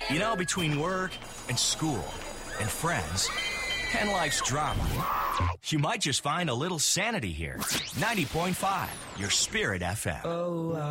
You know, between work and school and friends and life's drama, you might just find a little sanity here. 90.5, your Spirit FM.